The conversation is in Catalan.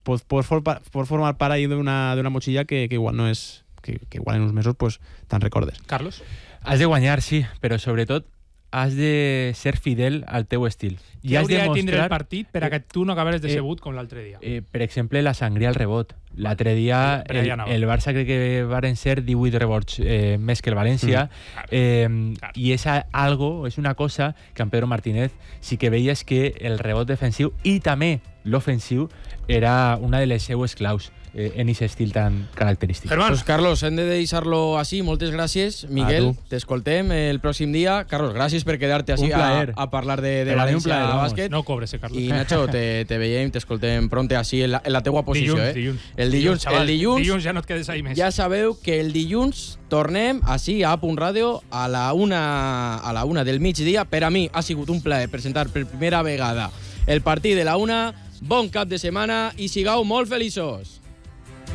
Pots formar part ahí d'una motxilla que igual no és... Que igual en uns mesos pues, te'n recordes. Carlos? Has de guanyar, sí, però sobretot has de ser fidel al teu estil. Què hauria de tindre el partit per a que tu no acabares decebut com l'altre dia? Per exemple, la sangria al rebot. L'altre dia el Barça crec que varen ser 18 rebots més que el València, i és algo, és una cosa que en Pedro Martínez sí que veies que el rebot defensiu i també l'ofensiu era una de les seues claus en aquest estil tan característic. Pues Carlos, hem de deixar-lo així. Moltes gràcies, Miguel. T'escoltem el pròxim dia. Carlos, gràcies per quedar-te així a parlar de València bàsquet. No cobres, Carlos. I Nacho, te veiem, t'escoltem pronte així en la teua posició. Dilluns, dilluns ja no et quedes ahí més. Ja sabeu que el dilluns tornem així a Punt Ràdio a la una del migdia. Per a mi ha sigut un plaer presentar per primera vegada el partit de la una. Bon cap de setmana i sigueu molt feliços.